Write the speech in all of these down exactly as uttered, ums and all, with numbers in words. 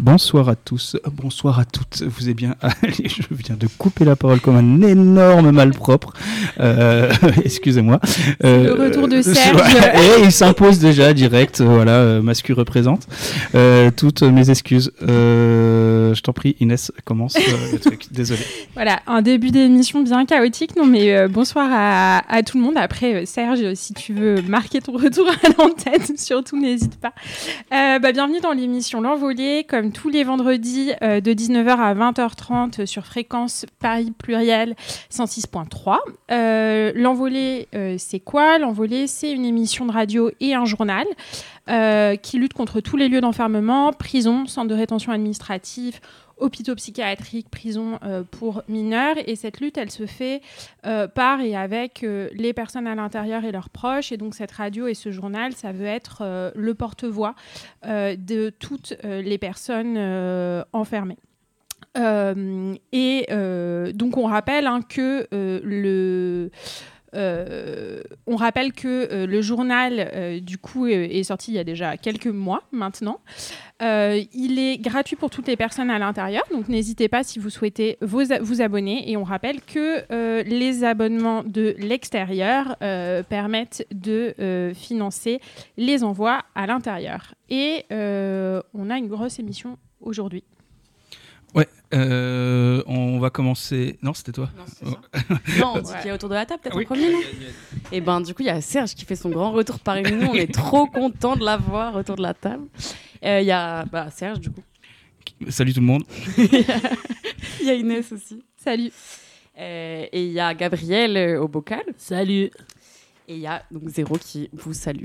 Bonsoir à tous, bonsoir à toutes. Vous êtes bien. Allez, je viens de couper la parole comme un énorme malpropre. Euh, excusez-moi. Euh, le retour de Serge. Et il s'impose déjà direct. Voilà, euh, Mascu représente. Euh, toutes mes excuses. Euh, je t'en prie, Inès, commence euh, le truc. Désolé. Voilà, un début d'émission bien chaotique. Non, mais euh, bonsoir à, à tout le monde. Après, euh, Serge, si tu veux marquer ton retour à l'antenne, surtout n'hésite pas. Euh, bah, bienvenue dans l'émission L'Envolée, comme tous les vendredis euh, de dix-neuf heures à vingt heures trente sur fréquence Paris Pluriel cent six point trois. Euh, L'Envolée, euh, c'est quoi ? L'Envolée, c'est une émission de radio et un journal euh, qui lutte contre tous les lieux d'enfermement, prisons, centres de rétention administrative, hôpitaux psychiatriques, prisons euh, pour mineurs. Et cette lutte, elle se fait euh, par et avec euh, les personnes à l'intérieur et leurs proches. Et donc, cette radio et ce journal, ça veut être euh, le porte-voix euh, de toutes euh, les personnes euh, enfermées. Euh, et euh, donc, on rappelle hein, que euh, le... Euh, on rappelle que euh, le journal, euh, du coup, est, est sorti il y a déjà quelques mois maintenant. Euh, il est gratuit pour toutes les personnes à l'intérieur, donc n'hésitez pas si vous souhaitez vous, vous abonner. Et on rappelle que euh, les abonnements de l'extérieur euh, permettent de euh, financer les envois à l'intérieur. Et euh, on a une grosse émission aujourd'hui. Ouais, euh, on va commencer. Non, c'était toi. Non, c'est ça. Non, on dit ouais. Qu'il y a autour de la table, peut-être oui. En premier, non ? Et ben, du coup, il y a Serge qui fait son grand retour parmi nous. On est trop content de l'avoir autour de la table. Il euh, y a bah, Serge, du coup. Salut tout le monde. Il y a Inès aussi. Salut. Euh, et il y a Gabriel euh, au bocal. Salut. Et il y a donc Zéro qui vous salue.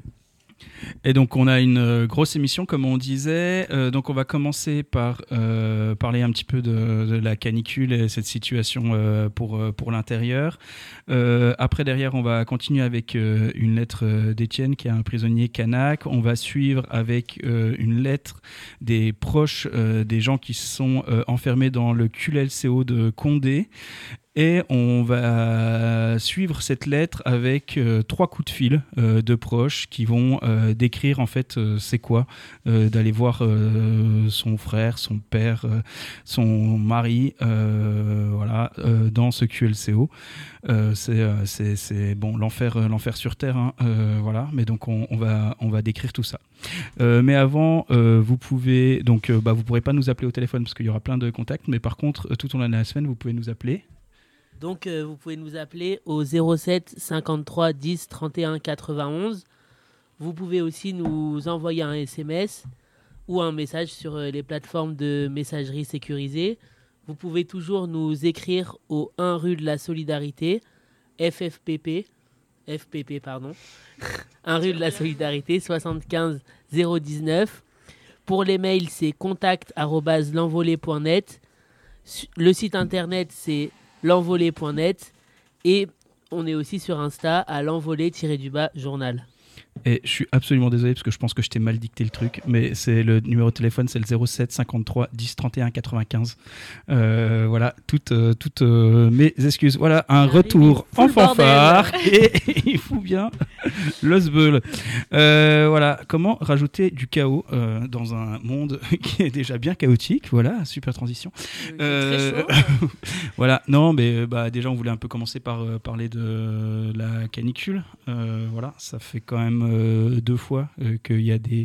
Et donc on a une euh, grosse émission comme on disait, euh, donc on va commencer par euh, parler un petit peu de, de la canicule et cette situation euh, pour, euh, pour l'intérieur. Euh, après derrière on va continuer avec euh, une lettre d'Étienne qui est un prisonnier kanak. On va suivre avec euh, une lettre des proches euh, des gens qui sont euh, enfermés dans le Q L C O de Condé. Et on va suivre cette lettre avec euh, trois coups de fil euh, de proches qui vont euh, décrire en fait euh, c'est quoi euh, d'aller voir euh, son frère, son père, euh, son mari, euh, voilà, euh, dans ce Q L C O. Euh, c'est, euh, c'est, c'est bon l'enfer, euh, l'enfer sur terre, hein, euh, voilà. Mais donc on, on va on va décrire tout ça. Euh, mais avant, euh, vous pouvez donc euh, bah vous pourrez pas nous appeler au téléphone parce qu'il y aura plein de contacts. Mais par contre, tout au long de la semaine, vous pouvez nous appeler. Donc, euh, vous pouvez nous appeler au zéro sept cinquante-trois dix trente et un quatre-vingt-onze. Vous pouvez aussi nous envoyer un S M S ou un message sur euh, les plateformes de messagerie sécurisée. Vous pouvez toujours nous écrire au un rue de la Solidarité, F F P P, F P P pardon, un rue de la Solidarité, soixante-quinze zéro dix-neuf. Pour les mails, c'est contact arobase l'envolée point net. Le site internet, c'est l'envolée point net et on est aussi sur Insta à l'envolée-du-bas journal. Et je suis absolument désolé parce que je pense que je t'ai mal dicté le truc, mais c'est le numéro de téléphone, c'est le zéro sept cinquante-trois dix trente et un quatre-vingt-quinze. Euh, voilà, toutes, euh, toutes euh, mes excuses. Voilà, un Arrive, retour en fanfare bordel. Et il fout bien le sbeul. Euh, voilà, comment rajouter du chaos euh, dans un monde qui est déjà bien chaotique. Voilà, super transition. Euh, très chaud. Voilà, non, mais bah, déjà on voulait un peu commencer par euh, parler de la canicule. Euh, voilà, ça fait quand même Euh, deux fois euh, qu'il y a des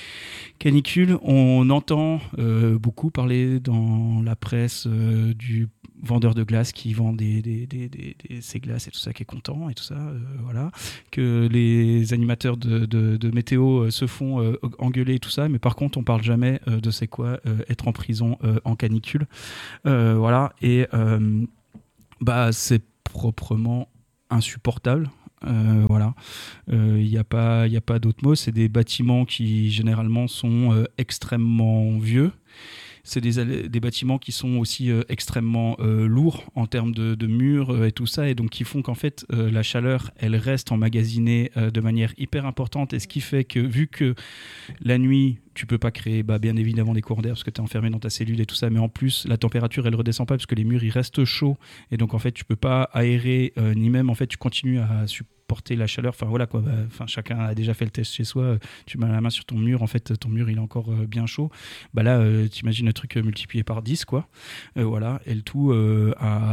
canicules. On entend euh, beaucoup parler dans la presse euh, du vendeur de glace qui vend des, des, des, des, des, ses glaces et tout ça, qui est content et tout ça, euh, voilà. Que les animateurs de, de, de météo euh, se font euh, engueuler et tout ça, mais par contre on parle jamais euh, de c'est quoi euh, être en prison euh, en canicule, euh, voilà. Et euh, bah c'est proprement insupportable. Euh, voilà, il euh, n'y a pas, y a pas d'autre mot. C'est des bâtiments qui généralement sont euh, extrêmement vieux. C'est des, des bâtiments qui sont aussi euh, extrêmement euh, lourds en termes de, de murs euh, et tout ça, et donc qui font qu'en fait euh, la chaleur elle reste emmagasinée euh, de manière hyper importante, et ce qui fait que vu que la nuit tu peux pas créer bah, bien évidemment des courants d'air parce que tu es enfermé dans ta cellule et tout ça, mais en plus la température elle redescend pas parce que les murs ils restent chauds, et donc en fait tu peux pas aérer euh, ni même en fait tu continues à, supporter la chaleur. Enfin voilà quoi. Bah, enfin chacun a déjà fait le test chez soi. Tu mets la main sur ton mur, en fait ton mur il est encore euh, bien chaud. Bah là euh, t'imagines le truc euh, multiplié par dix quoi. Euh, voilà et le tout euh,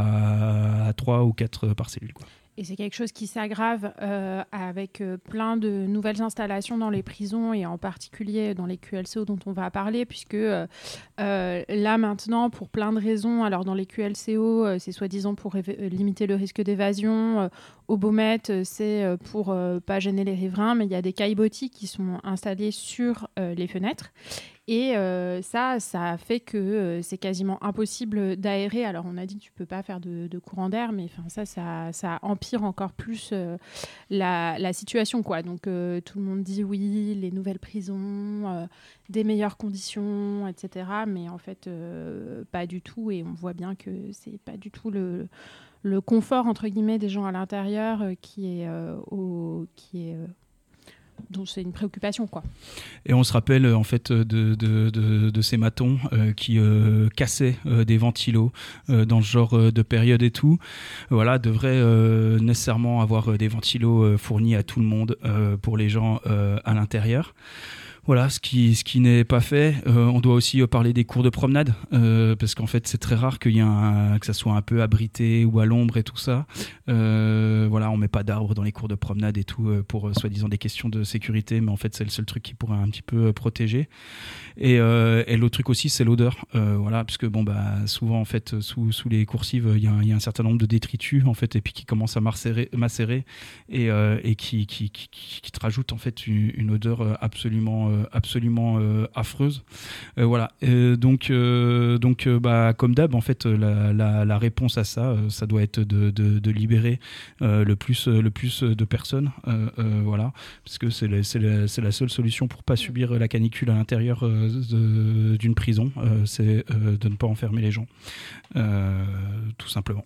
à, à trois ou quatre par cellule quoi. Et c'est quelque chose qui s'aggrave euh, avec euh, plein de nouvelles installations dans les prisons et en particulier dans les Q L C O dont on va parler, puisque euh, euh, là maintenant, pour plein de raisons, alors dans les Q L C O, euh, c'est soi-disant pour éve- limiter le risque d'évasion, euh, au Beaumet, euh, c'est euh, pour euh, pas gêner les riverains, mais il y a des caillebotis qui sont installés sur euh, les fenêtres. Et euh, ça, ça fait que euh, c'est quasiment impossible d'aérer. Alors, on a dit que tu ne peux pas faire de, de courant d'air, mais ça, ça, ça empire encore plus euh, la, la situation, quoi. Donc, euh, tout le monde dit oui, les nouvelles prisons, euh, des meilleures conditions, et cetera. Mais en fait, euh, pas du tout. Et on voit bien que ce n'est pas du tout le, le confort, entre guillemets, des gens à l'intérieur euh, qui est... Euh, au, qui est euh, donc c'est une préoccupation quoi. Et on se rappelle en fait de, de, de, de ces matons euh, qui euh, cassaient euh, des ventilos euh, dans ce genre euh, de période et tout. Voilà, devraient euh, nécessairement avoir euh, des ventilos euh, fournis à tout le monde euh, pour les gens euh, à l'intérieur. Voilà, ce qui, ce qui n'est pas fait. Euh, on doit aussi parler des cours de promenade, euh, parce qu'en fait, c'est très rare qu'il y ait un, que ça soit un peu abrité ou à l'ombre et tout ça. Euh, voilà, on met pas d'arbres dans les cours de promenade et tout euh, pour euh, soi-disant des questions de sécurité, mais en fait, c'est le seul truc qui pourrait un petit peu euh, protéger. Et, euh, et l'autre truc aussi, c'est l'odeur. Euh, voilà, parce que bon, bah, souvent, en fait, sous, sous les coursives, il y, y a un certain nombre de détritus, en fait, et puis qui commencent à macérer, macérer et, euh, et qui, qui, qui, qui, qui te rajoutent en fait une, une odeur absolument absolument euh, affreuse. Euh, voilà. Euh, donc, euh, donc euh, bah, comme d'hab, en fait, la, la, la réponse à ça, euh, ça doit être de, de, de libérer euh, le, plus, le plus de personnes. Euh, euh, voilà. Parce que c'est, le, c'est, le, c'est la seule solution pour ne pas subir la canicule à l'intérieur euh, de, d'une prison. Euh, c'est euh, de ne pas enfermer les gens. Euh, tout simplement.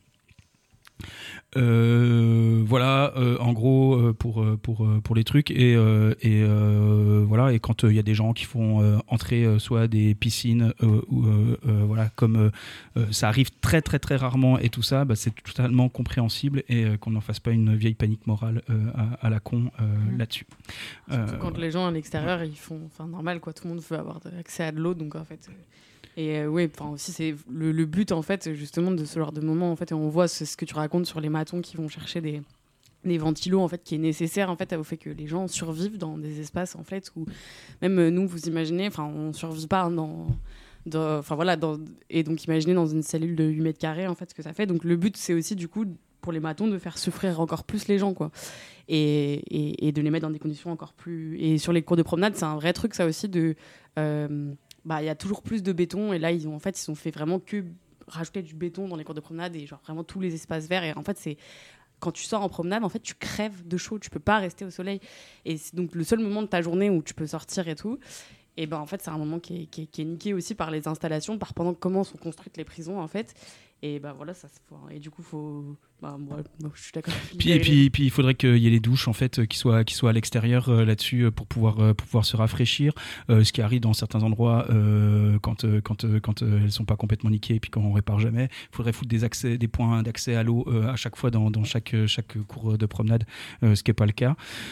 Euh, voilà, euh, en gros euh, pour pour pour les trucs et euh, et euh, voilà et quand il euh, y a des gens qui font euh, entrer euh, soit des piscines euh, ou euh, euh, voilà comme euh, ça arrive très très très rarement et tout ça, bah, c'est totalement compréhensible et euh, qu'on n'en fasse pas une vieille panique morale euh, à, à la con euh, mmh. là-dessus. Surtout euh, quand ouais. les gens à l'extérieur ils font, enfin normal quoi, tout le monde veut avoir accès à de l'eau donc en fait. Euh... Et euh, oui, enfin aussi c'est le, le but en fait justement de ce genre de moment en fait et on voit ce, ce que tu racontes sur les matons qui vont chercher des des ventilos en fait qui est nécessaire en fait au fait que les gens survivent dans des espaces en fait où même nous vous imaginez enfin on survit pas dans enfin voilà dans, et donc imaginez dans une cellule de huit mètres carrés en fait ce que ça fait donc le but c'est aussi du coup pour les matons de faire souffrir encore plus les gens quoi et, et, et de les mettre dans des conditions encore plus et sur les cours de promenade c'est un vrai truc ça aussi de euh, bah, y a toujours plus de béton et là ils ont en fait ils ont fait vraiment que rajouter du béton dans les cours de promenade et genre vraiment tous les espaces verts et en fait c'est quand tu sors en promenade en fait tu crèves de chaud tu peux pas rester au soleil et c'est donc le seul moment de ta journée où tu peux sortir et tout et ben en fait c'est un moment qui est, qui est, qui est niqué aussi par les installations par pendant comment sont construites les prisons en fait et ben voilà ça et du coup faut bah, moi, moi, je suis d'accord puis et puis puis il faudrait qu'il y ait les douches en fait qui soient qui soient à l'extérieur euh, là-dessus pour pouvoir euh, pour pouvoir se rafraîchir euh, ce qui arrive dans certains endroits euh, quand euh, quand euh, quand euh, elles sont pas complètement niquées et puis quand on répare jamais il faudrait foutre des accès des points d'accès à l'eau euh, à chaque fois dans dans chaque chaque cours de promenade euh, ce qui est pas le cas.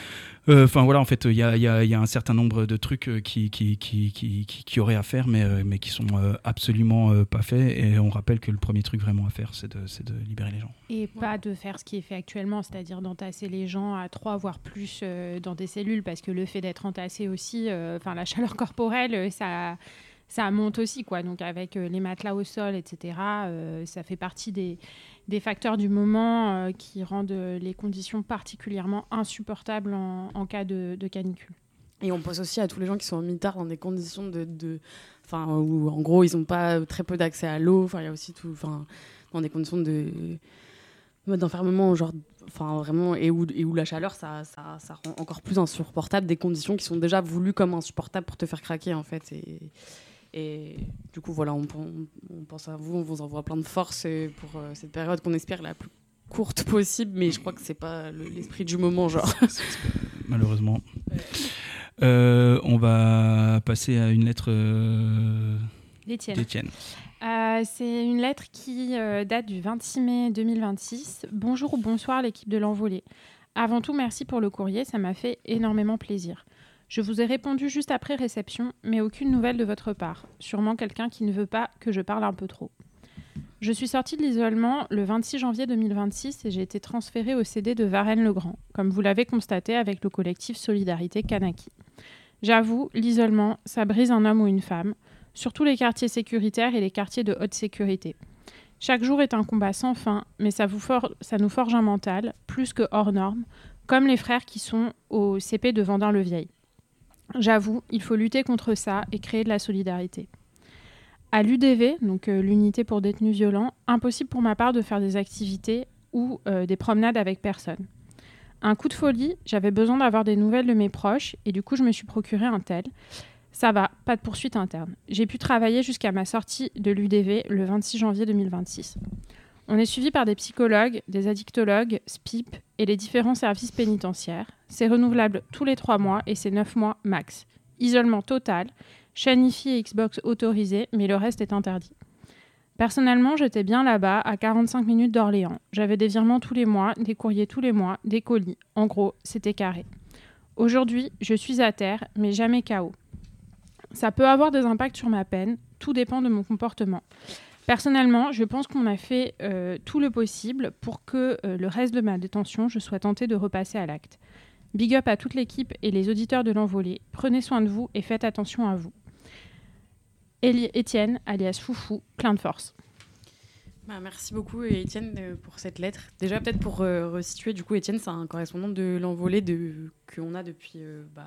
Enfin euh, voilà, en fait, il y a, y, a, y a un certain nombre de trucs euh, qui, qui, qui, qui, qui, qui auraient à faire, mais, euh, mais qui sont euh, absolument euh, pas faits. Et on rappelle que le premier truc vraiment à faire, c'est de, c'est de libérer les gens. Et ouais. pas de faire ce qui est fait actuellement, c'est-à-dire d'entasser les gens à trois, voire plus euh, dans des cellules, parce que le fait d'être entassé aussi, enfin euh, la chaleur corporelle, ça... ça monte aussi, quoi. Donc avec euh, les matelas au sol, et cetera, euh, ça fait partie des, des facteurs du moment euh, qui rendent euh, les conditions particulièrement insupportables en, en cas de, de canicule. Et on pense aussi à tous les gens qui sont en mitard dans des conditions de, de, enfin, où en gros ils n'ont pas très peu d'accès à l'eau. Enfin, il y a aussi tout, enfin, dans des conditions de d'enfermement, genre, enfin vraiment, et où, et où la chaleur, ça, ça, ça rend encore plus insupportable des conditions qui sont déjà voulues comme insupportables pour te faire craquer en fait. Et, Et du coup, voilà, on, on, on pense à vous, on vous envoie plein de force pour euh, cette période qu'on espère la plus courte possible, mais je crois que c'est pas le, l'esprit du moment, genre. Malheureusement. Ouais. Euh, on va passer à une lettre euh, d'Étienne. d'Étienne. Euh, c'est une lettre qui euh, date du vingt-six mai deux mille vingt-six. Bonjour ou bonsoir l'équipe de l'Envolée. Avant tout, merci pour le courrier, ça m'a fait énormément plaisir. Je vous ai répondu juste après réception, mais aucune nouvelle de votre part. Sûrement quelqu'un qui ne veut pas que je parle un peu trop. Je suis sortie de l'isolement le vingt-six janvier deux mille vingt-six et j'ai été transférée au C D de Varennes-le-Grand, comme vous l'avez constaté avec le collectif Solidarité Kanaki. J'avoue, l'isolement, ça brise un homme ou une femme, surtout les quartiers sécuritaires et les quartiers de haute sécurité. Chaque jour est un combat sans fin, mais ça, vous for- ça nous forge un mental, plus que hors norme, comme les frères qui sont au C P de Vendin-le-Vieil. J'avoue, il faut lutter contre ça et créer de la solidarité. À l'U D V, donc euh, l'unité pour détenus violents, impossible pour ma part de faire des activités ou euh, des promenades avec personne. Un coup de folie, j'avais besoin d'avoir des nouvelles de mes proches et du coup je me suis procuré un tel. Ça va, pas de poursuite interne. J'ai pu travailler jusqu'à ma sortie de l'U D V le vingt-six janvier deux mille vingt-six. On est suivi par des psychologues, des addictologues, S P I P et les différents services pénitentiaires. C'est renouvelable tous les trois mois et c'est neuf mois max. Isolement total, chaîne Wi-Fi et Xbox autorisés, mais le reste est interdit. Personnellement, j'étais bien là-bas, à quarante-cinq minutes d'Orléans. J'avais des virements tous les mois, des courriers tous les mois, des colis. En gros, c'était carré. Aujourd'hui, je suis à terre, mais jamais K O. Ça peut avoir des impacts sur ma peine, tout dépend de mon comportement. Personnellement, je pense qu'on a fait euh, tout le possible pour que euh, le reste de ma détention, je sois tentée de repasser à l'acte. Big up à toute l'équipe et les auditeurs de l'Envolée. Prenez soin de vous et faites attention à vous. Élie- Étienne, alias Foufou, plein de force. Bah, merci beaucoup Étienne euh, pour cette lettre. Déjà peut-être pour euh, resituer, du coup Étienne c'est un correspondant de l'Envolée de... qu'on a depuis euh, bah,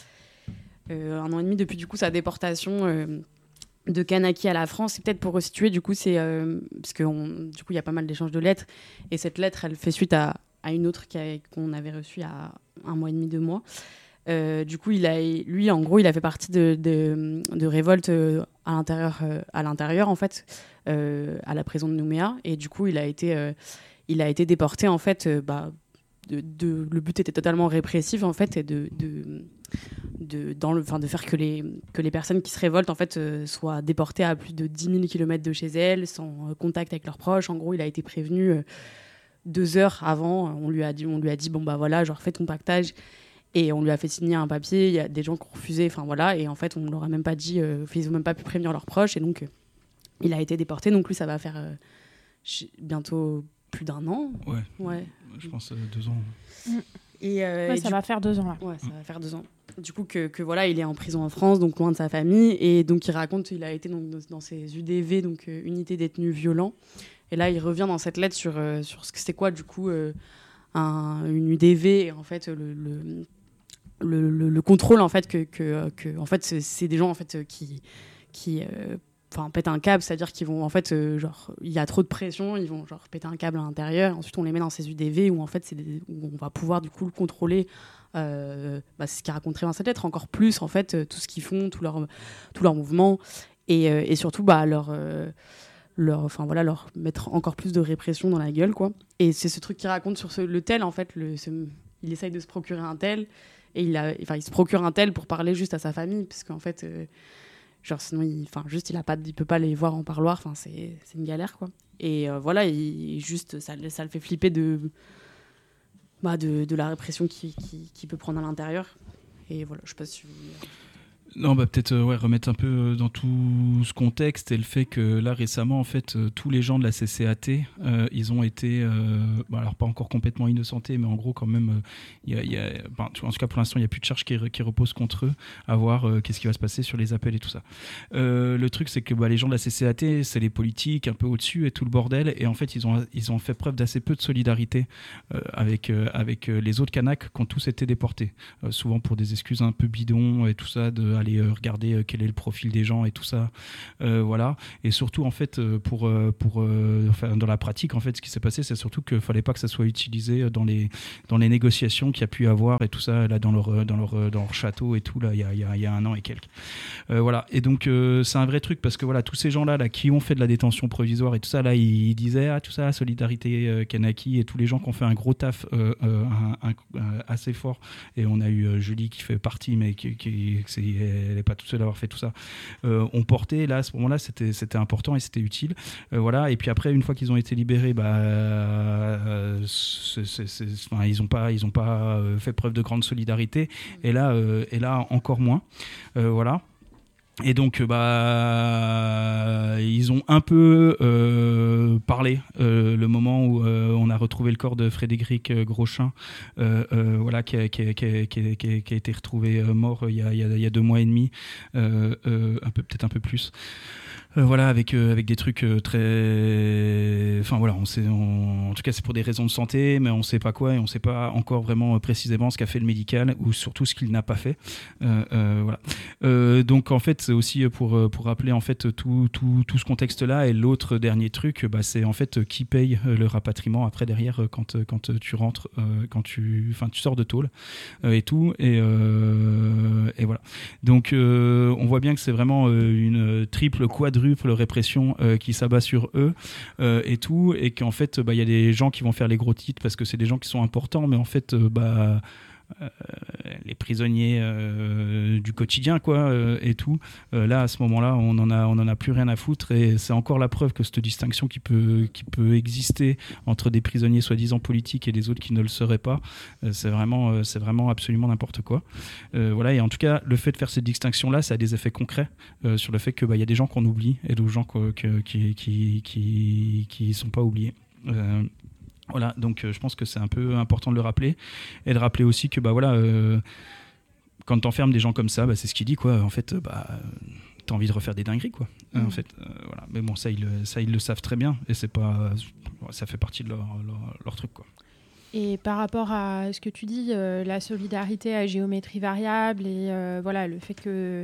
euh, un an et demi, depuis du coup sa déportation euh, de Kanaki à la France. Et peut-être pour resituer, du coup c'est euh, parce que on... du coup il y a pas mal d'échanges de lettres et cette lettre elle fait suite à, à une autre qui a... qu'on avait reçue il y a un mois et demi, deux mois. Euh, du coup, il a, lui, en gros, il a fait partie de, de, de révoltes euh, à l'intérieur, euh, à l'intérieur, en fait, euh, à la prison de Nouméa. Et du coup, il a été, euh, il a été déporté, en fait. Euh, bah, de, de, le but était totalement répressif, en fait, et de, de, de, dans le, de faire que les, que les personnes qui se révoltent, en fait, euh, soient déportées à plus de dix mille kilomètres de chez elles, sans euh, contact avec leurs proches. En gros, il a été prévenu euh, deux heures avant. On lui a dit, on lui a dit, bon bah voilà, genre fais ton pactage. Et on lui a fait signer un papier, il y a des gens qui ont refusé, enfin voilà, et en fait on ne leur a même pas dit, euh, ils n'ont même pas pu prévenir leurs proches, et donc euh, il a été déporté, donc lui ça va faire euh, bientôt plus d'un an. Ouais, ouais. Je pense euh, deux ans. Et, euh, Ouais, et ça du... va faire deux ans là. Ouais, ça va faire deux ans. Du coup que, que voilà, il est en prison en France, donc loin de sa famille, et donc il raconte, il a été donc, dans ces U D V, donc euh, unités détenus violents, et là il revient dans cette lettre sur, euh, sur ce que c'est quoi du coup euh, un, une U D V, et en fait le... le Le, le, le contrôle en fait que, que, que en fait c'est, c'est des gens en fait qui qui enfin euh, pètent un câble, c'est-à-dire qu'ils vont en fait euh, genre il y a trop de pression, ils vont genre péter un câble à l'intérieur, ensuite on les met dans ces U D V où en fait c'est des, où on va pouvoir du coup le contrôler, euh, bah, c'est ce qu'il raconterait dans cette lettre, encore plus en fait euh, tout ce qu'ils font, tous leurs tous leurs mouvements et, euh, et surtout bah leur euh, leur enfin voilà leur mettre encore plus de répression dans la gueule quoi. Et c'est ce truc qu'il raconte sur ce, le tel en fait le ce, il essaye de se procurer un tel. Et il, a, enfin, il se procure un tel pour parler juste à sa famille, parce qu'en fait, euh, genre, sinon, il, enfin, juste, il a pas, il peut pas les voir en parloir. Enfin, c'est, c'est une galère, quoi. Et euh, voilà, il, juste, ça, ça le fait flipper de, bah, de, de la répression qu'il qui, qui peut prendre à l'intérieur. Et voilà, je sais pas si vous... Non, bah peut-être euh, ouais, remettre un peu euh, dans tout ce contexte et le fait que là récemment en fait euh, tous les gens de la C C A T euh, ils ont été euh, bah, alors pas encore complètement innocentés mais en gros quand même il euh, y a, y a bah, en tout cas pour l'instant il n'y a plus de charges qui, qui reposent contre eux à voir euh, qu'est-ce qui va se passer sur les appels et tout ça. Euh, le truc c'est que bah, les gens de la C C A T c'est les politiques un peu au-dessus et tout le bordel et en fait ils ont, ils ont fait preuve d'assez peu de solidarité euh, avec, euh, avec les autres Kanaks qui ont tous été déportés euh, souvent pour des excuses un peu bidons et tout ça de aller euh, regarder euh, quel est le profil des gens et tout ça euh, voilà et surtout en fait euh, pour, euh, pour euh, enfin, dans la pratique en fait ce qui s'est passé c'est surtout qu'il fallait pas que ça soit utilisé dans les, dans les négociations qu'il y a pu avoir et tout ça là dans leur, dans leur, dans leur château et tout là il y a, y a, y a un an et quelques euh, voilà et donc euh, c'est un vrai truc parce que voilà tous ces gens là, là qui ont fait de la détention provisoire et tout ça là ils, ils disaient ah tout ça solidarité euh, Kanaki et tous les gens qui ont fait un gros taf euh, euh, un, un, un, assez fort et on a eu euh, Julie qui fait partie mais qui, qui, qui elle n'est pas toute seule à avoir fait tout ça, euh, ont porté. Là, à ce moment-là, c'était, c'était important et c'était utile. Euh, voilà. Et puis après, une fois qu'ils ont été libérés, bah, euh, c'est, c'est, c'est, enfin, ils n'ont pas, ils ont pas euh, fait preuve de grande solidarité. Et là, euh, et là encore moins. Euh, voilà. Et donc, bah, ils ont un peu euh, parlé euh, le moment où euh, on a retrouvé le corps de Frédéric Grochin, euh, euh, voilà, qui a, qui, a, qui, a, qui, a, qui a été retrouvé mort il y a, il y a, il y a deux mois et demi, euh, euh, un peu, peut-être un peu plus. Euh, voilà, avec, euh, avec des trucs euh, très... Enfin voilà, on sait, on... en tout cas c'est pour des raisons de santé, mais on ne sait pas quoi et on ne sait pas encore vraiment euh, précisément ce qu'a fait le médical ou surtout ce qu'il n'a pas fait. Euh, euh, voilà. Euh, donc en fait, c'est aussi pour, pour rappeler en fait tout, tout, tout ce contexte-là. Et l'autre dernier truc, bah, c'est en fait qui paye le rapatriement après derrière quand, quand tu rentres, euh, quand tu, enfin, tu sors de tôle euh, et tout. Et, euh, et voilà. Donc euh, on voit bien que c'est vraiment euh, une triple quadruple répression euh, qui s'abat sur eux euh, et tout, et qu'en fait il bah, y a des gens qui vont faire les gros titres parce que c'est des gens qui sont importants, mais en fait euh, bah Euh, les prisonniers euh, du quotidien quoi euh, et tout euh, là à ce moment-là on en a on en a plus rien à foutre, et c'est encore la preuve que cette distinction qui peut qui peut exister entre des prisonniers soi-disant politiques et des autres qui ne le seraient pas, euh, c'est vraiment euh, c'est vraiment absolument n'importe quoi. Euh, voilà, et en tout cas le fait de faire cette distinction là, ça a des effets concrets euh, sur le fait que bah il y a des gens qu'on oublie et d'autres gens que, que, qui qui qui qui sont pas oubliés. Euh, Voilà, donc euh, je pense que c'est un peu important de le rappeler, et de rappeler aussi que bah voilà, euh, quand t'enfermes des gens comme ça, bah, c'est ce qu'il dit quoi. En fait, bah t'as envie de refaire des dingueries quoi. Mmh. Euh, en fait, euh, voilà. Mais bon, ça ils, ça ils le savent très bien, et c'est pas, ça fait partie de leur, leur, leur truc quoi. Et par rapport à ce que tu dis, euh, la solidarité à géométrie variable et euh, voilà le fait que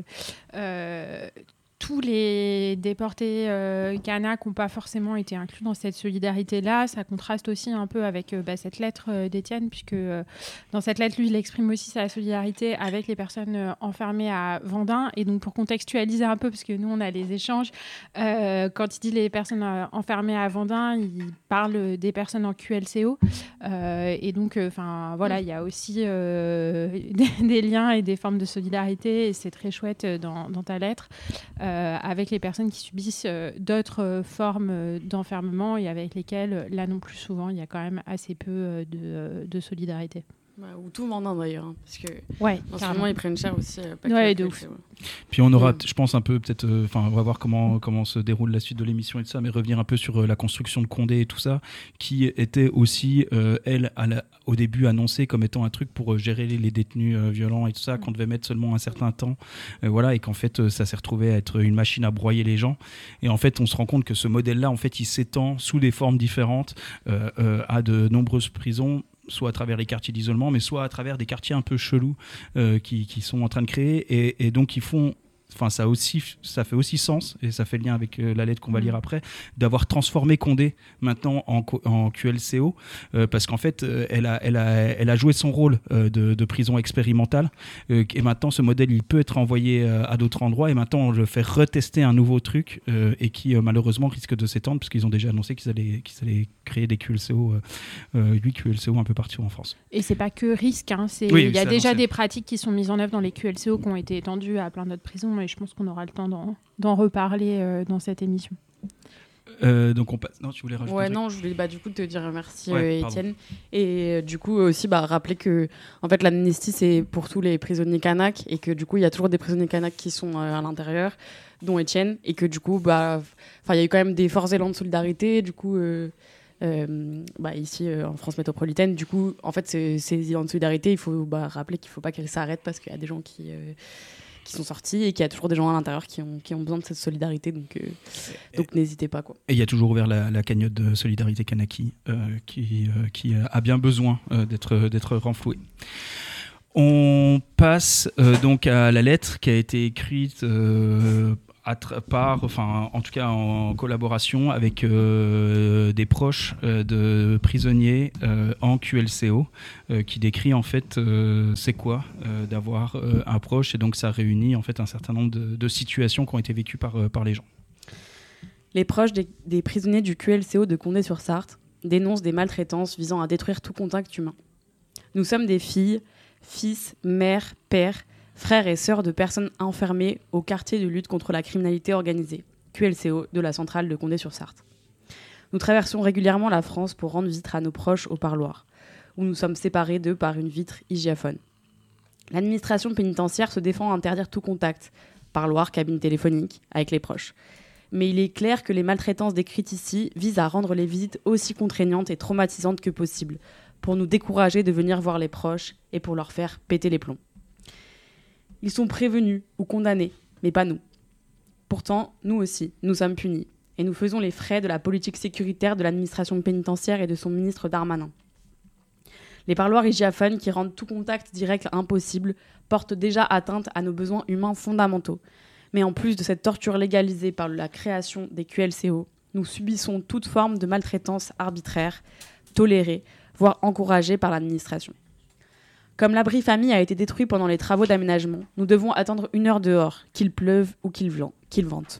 euh, tous les déportés euh, kanak n'ont pas forcément été inclus dans cette solidarité-là. Ça contraste aussi un peu avec euh, bah, cette lettre euh, d'Étienne, puisque euh, dans cette lettre, lui, il exprime aussi sa solidarité avec les personnes euh, enfermées à Vendin. Et donc, pour contextualiser un peu, parce que nous, on a les échanges, euh, quand il dit les personnes euh, enfermées à Vendin, il parle des personnes en Q L C O. Euh, et donc, enfin euh, voilà, il y a aussi euh, des, des liens et des formes de solidarité, et c'est très chouette dans, dans ta lettre. Euh, avec les personnes qui subissent euh, d'autres euh, formes euh, d'enfermement, et avec lesquelles, là non plus souvent, il y a quand même assez peu euh, de, euh, de solidarité. Ouais, ou tout Vendin d'ailleurs, hein, parce que ouais, en ce moment ils prennent cher aussi. Euh, pas ouais, que, de que, ouf. ouais. Puis on aura, ouais. je pense un peu peut-être, enfin euh, on va voir comment comment se déroule la suite de l'émission et tout ça, mais revenir un peu sur euh, la construction de Condé et tout ça, qui était aussi euh, elle à la, au début annoncée comme étant un truc pour euh, gérer les, les détenus euh, violents et tout ça, qu'on devait mettre seulement un certain temps, euh, voilà, et qu'en fait euh, ça s'est retrouvé à être une machine à broyer les gens. Et en fait on se rend compte que ce modèle-là, en fait, il s'étend sous des formes différentes euh, euh, à de nombreuses prisons, soit à travers les quartiers d'isolement, mais soit à travers des quartiers un peu chelous euh, qui, qui sont en train de créer, et, et donc ils font, enfin ça aussi, ça fait aussi sens, et ça fait le lien avec euh, la lettre qu'on va lire après, d'avoir transformé Condé maintenant en, en Q L C O, euh, parce qu'en fait euh, elle, a, elle, a, elle a joué son rôle euh, de, de prison expérimentale, euh, et maintenant ce modèle il peut être envoyé euh, à d'autres endroits, et maintenant on le fait retester un nouveau truc euh, et qui euh, malheureusement risque de s'étendre, parce qu'ils ont déjà annoncé qu'ils allaient, qu'ils allaient créer des Q L C O, euh, euh, huit Q L C O un peu partout en France. Et c'est pas que risque, hein, c'est, oui, il y a déjà annoncé. Des pratiques qui sont mises en œuvre dans les Q L C O qui ont été étendues à plein d'autres prisons, et je pense qu'on aura le temps d'en, d'en reparler euh, dans cette émission. Euh, donc on passe. Non, tu voulais rajouter Ouais, un truc ? non, je voulais bah, du coup te dire merci ouais, euh, Étienne, et euh, du coup aussi bah, rappeler que en fait l'amnistie c'est pour tous les prisonniers kanak, et que du coup il y a toujours des prisonniers kanak qui sont euh, à l'intérieur, dont Étienne, et que du coup bah enfin il y a eu quand même des forts élans de solidarité du coup. Euh, Euh, bah ici euh, en France métropolitaine, du coup en fait ces, ces élans de solidarité, il faut bah, rappeler qu'il ne faut pas qu'elles s'arrêtent, parce qu'il y a des gens qui, euh, qui sont sortis, et qu'il y a toujours des gens à l'intérieur qui ont, qui ont besoin de cette solidarité, donc, euh, donc n'hésitez pas quoi. Et il y a toujours ouvert la, la cagnotte de solidarité Kanaki euh, qui, euh, qui a bien besoin euh, d'être, d'être renflouée. On passe euh, donc à la lettre qui a été écrite euh, par, enfin, en tout cas en collaboration avec euh, des proches euh, de prisonniers euh, en Q L C O, euh, qui décrit en fait euh, c'est quoi euh, d'avoir euh, un proche, et donc ça réunit en fait un certain nombre de, de situations qui ont été vécues par, euh, par les gens. Les proches des, des prisonniers du Q L C O de Condé-sur-Sarthe dénoncent des maltraitances visant à détruire tout contact humain. Nous sommes des filles, fils, mères, pères, frères et sœurs de personnes enfermées au quartier de lutte contre la criminalité organisée, Q L C O, de la centrale de Condé-sur-Sarthe. Nous traversons régulièrement la France pour rendre visite à nos proches au parloir, où nous sommes séparés d'eux par une vitre hygiaphone. L'administration pénitentiaire se défend à interdire tout contact, parloir, cabine téléphonique, avec les proches. Mais il est clair que les maltraitances décrites ici visent à rendre les visites aussi contraignantes et traumatisantes que possible, pour nous décourager de venir voir les proches et pour leur faire péter les plombs. Ils sont prévenus ou condamnés, mais pas nous. Pourtant, nous aussi, nous sommes punis, et nous faisons les frais de la politique sécuritaire de l'administration pénitentiaire et de son ministre Darmanin. Les parloirs hygiaphones qui rendent tout contact direct impossible portent déjà atteinte à nos besoins humains fondamentaux. Mais en plus de cette torture légalisée par la création des Q L C O, nous subissons toute forme de maltraitance arbitraire, tolérée, voire encouragée par l'administration. Comme l'abri famille a été détruit pendant les travaux d'aménagement, nous devons attendre une heure dehors, qu'il pleuve ou qu'il vente.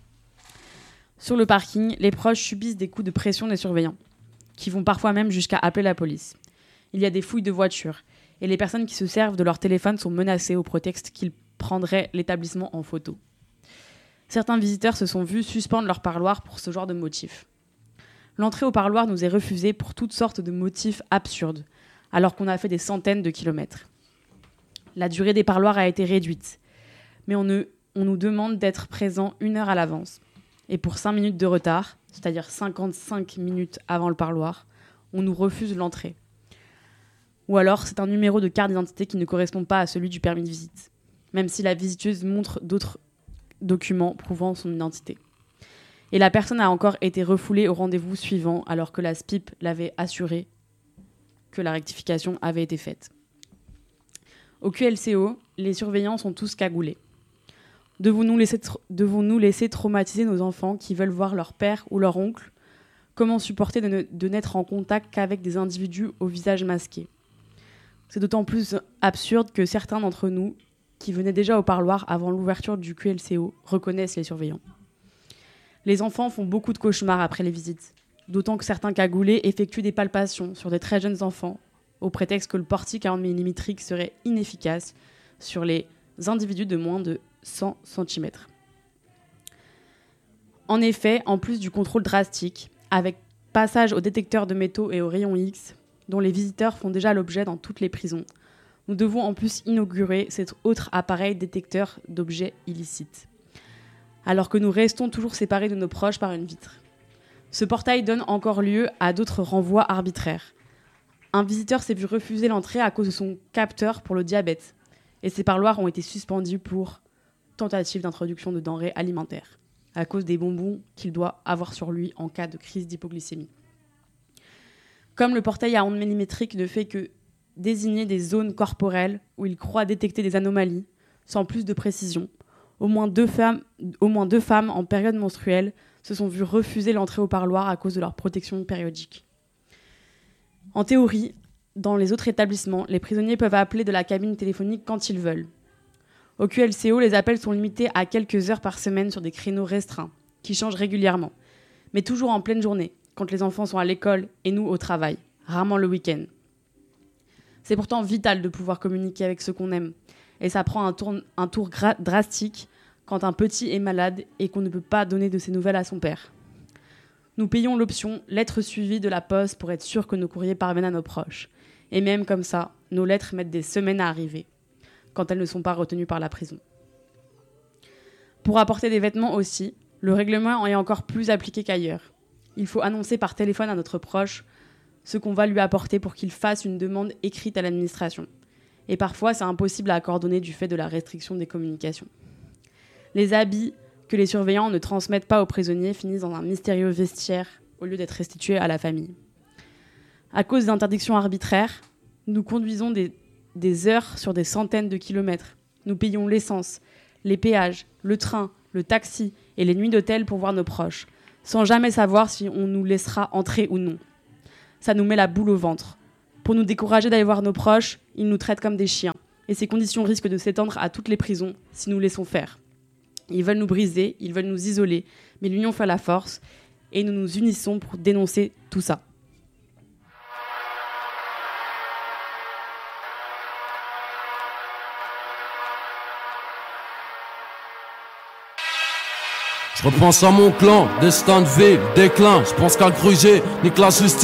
Sur le parking, les proches subissent des coups de pression des surveillants, qui vont parfois même jusqu'à appeler la police. Il y a des fouilles de voitures, et les personnes qui se servent de leur téléphone sont menacées au prétexte qu'ils prendraient l'établissement en photo. Certains visiteurs se sont vus suspendre leur parloir pour ce genre de motifs. L'entrée au parloir nous est refusée pour toutes sortes de motifs absurdes, alors qu'on a fait des centaines de kilomètres. La durée des parloirs a été réduite, mais on, ne, on nous demande d'être présents une heure à l'avance. Et pour cinq minutes de retard, c'est-à-dire cinquante-cinq minutes avant le parloir, on nous refuse l'entrée. Ou alors, c'est un numéro de carte d'identité qui ne correspond pas à celui du permis de visite, même si la visiteuse montre d'autres documents prouvant son identité. Et la personne a encore été refoulée au rendez-vous suivant, alors que la S P I P l'avait assuré que la rectification avait été faite. Au Q L C O, les surveillants sont tous cagoulés. Devons-nous laisser, tra- devons-nous laisser traumatiser nos enfants qui veulent voir leur père ou leur oncle ? Comment supporter de, ne, de n'être en contact qu'avec des individus au visage masqué ? C'est d'autant plus absurde que certains d'entre nous, qui venaient déjà au parloir avant l'ouverture du Q L C O, reconnaissent les surveillants. Les enfants font beaucoup de cauchemars après les visites, d'autant que certains cagoulés effectuent des palpations sur des très jeunes enfants, au prétexte que le portique quarante millimètres serait inefficace sur les individus de moins de cent centimètres. En effet, en plus du contrôle drastique, avec passage au détecteur de métaux et au rayon X, dont les visiteurs font déjà l'objet dans toutes les prisons, nous devons en plus inaugurer cet autre appareil détecteur d'objets illicites, alors que nous restons toujours séparés de nos proches par une vitre. Ce portail donne encore lieu à d'autres renvois arbitraires. Un visiteur s'est vu refuser l'entrée à cause de son capteur pour le diabète, et ses parloirs ont été suspendus pour tentative d'introduction de denrées alimentaires, à cause des bonbons qu'il doit avoir sur lui en cas de crise d'hypoglycémie. Comme le portail à ondes millimétriques ne fait que désigner des zones corporelles où il croit détecter des anomalies, sans plus de précision, au moins deux femmes, au moins deux femmes en période menstruelle se sont vues refuser l'entrée au parloir à cause de leur protection périodique. En théorie, dans les autres établissements, les prisonniers peuvent appeler de la cabine téléphonique quand ils veulent. Au Q L C O, les appels sont limités à quelques heures par semaine sur des créneaux restreints, qui changent régulièrement, mais toujours en pleine journée, quand les enfants sont à l'école et nous au travail, rarement le week-end. C'est pourtant vital de pouvoir communiquer avec ceux qu'on aime, et ça prend un tour, un tour gra- drastique quand un petit est malade et qu'on ne peut pas donner de ses nouvelles à son père. Nous payons l'option lettre suivie de la poste pour être sûr que nos courriers parviennent à nos proches. Et même comme ça, nos lettres mettent des semaines à arriver, quand elles ne sont pas retenues par la prison. Pour apporter des vêtements aussi, le règlement est encore plus appliqué qu'ailleurs. Il faut annoncer par téléphone à notre proche ce qu'on va lui apporter pour qu'il fasse une demande écrite à l'administration. Et parfois, c'est impossible à coordonner du fait de la restriction des communications. Les habits que les surveillants ne transmettent pas aux prisonniers finissent dans un mystérieux vestiaire au lieu d'être restitués à la famille. À cause d'interdictions arbitraires, nous conduisons des, des heures sur des centaines de kilomètres. Nous payons l'essence, les péages, le train, le taxi et les nuits d'hôtel pour voir nos proches, sans jamais savoir si on nous laissera entrer ou non. Ça nous met la boule au ventre. Pour nous décourager d'aller voir nos proches, ils nous traitent comme des chiens. Et ces conditions risquent de s'étendre à toutes les prisons si nous laissons faire. Ils veulent nous briser, ils veulent nous isoler, mais l'union fait la force et nous nous unissons pour dénoncer tout ça. Je repense à mon clan, destin de vie, déclin. Je pense qu'à gruger, nique la justice.